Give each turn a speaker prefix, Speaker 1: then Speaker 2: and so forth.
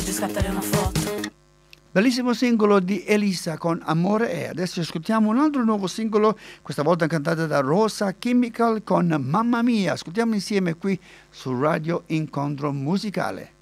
Speaker 1: faccio scattare una foto.
Speaker 2: Bellissimo singolo di Elisa con Amore è. Adesso ascoltiamo un altro nuovo singolo, questa volta cantato da Rosa Chemical con Mamma Mia. Ascoltiamo insieme qui su Radio Incontro Musicale.